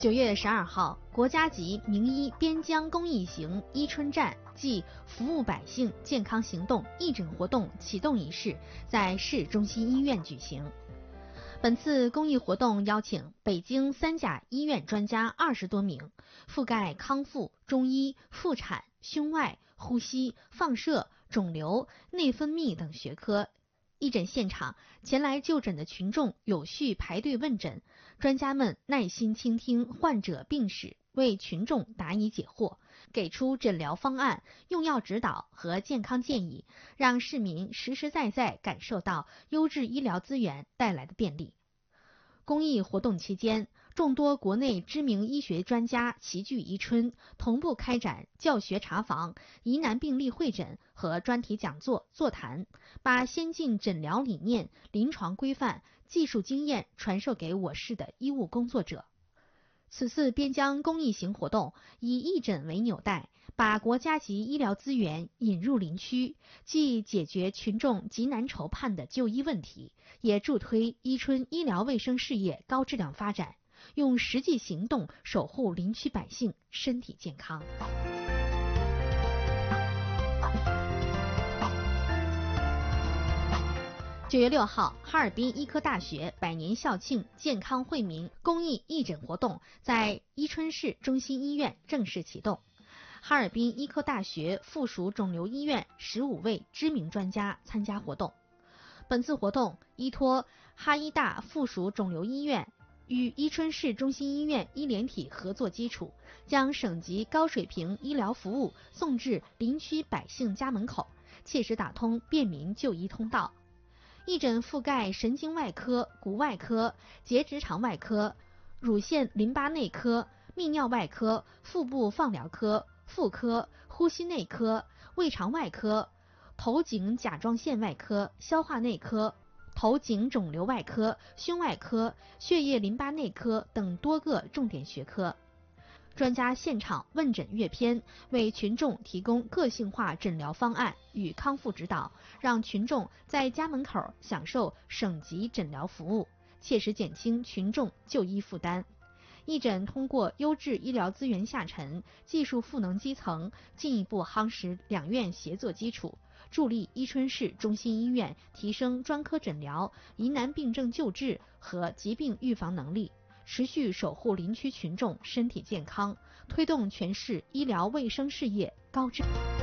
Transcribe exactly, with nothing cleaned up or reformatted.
九月十二号，国家级名医边疆公益行伊春站暨服务百姓健康行动义诊活动启动仪式在市中心医院举行。本次公益活动邀请北京三甲医院专家二十多名，覆盖康复、中医、妇产、胸外、呼吸、放射、肿瘤、内分泌等学科。义诊现场，前来就诊的群众有序排队问诊，专家们耐心倾听患者病史，为群众答疑解惑，给出诊疗方案、用药指导和健康建议，让市民实实在在感受到优质医疗资源带来的便利。公益活动期间，众多国内知名医学专家齐聚宜春，同步开展教学查房、疑难病例会诊和专题讲座座谈，把先进诊疗理念、临床规范、技术经验传授给我市的医务工作者。此次边疆公益行活动以义诊为纽带，把国家级医疗资源引入林区，既解决群众急难愁盼的就医问题，也助推伊春医疗卫生事业高质量发展，用实际行动守护林区百姓身体健康。九月六号，哈尔滨医科大学百年校庆健康惠民公益义诊活动在伊春市中心医院正式启动。哈尔滨医科大学附属肿瘤医院十五位知名专家参加活动。本次活动依托哈医大附属肿瘤医院与伊春市中心医院医联体合作基础，将省级高水平医疗服务送至林区百姓家门口，切实打通便民就医通道。义诊覆盖神经外科、骨外科、结直肠外科、乳腺淋巴内科、泌尿外科、腹部放疗科、妇科、呼吸内科、胃肠外科、头颈甲状腺外科、消化内科、头颈肿瘤外科、胸外科、血液淋巴内科等多个重点学科。专家现场问诊阅片，为群众提供个性化诊疗方案与康复指导，让群众在家门口享受省级诊疗服务，切实减轻群众就医负担。义诊通过优质医疗资源下沉、技术赋能基层，进一步夯实两院协作基础，助力伊春市中心医院提升专科诊疗、疑难病症救治和疾病预防能力，持续守护林区群众身体健康，推动全市医疗卫生事业高质量。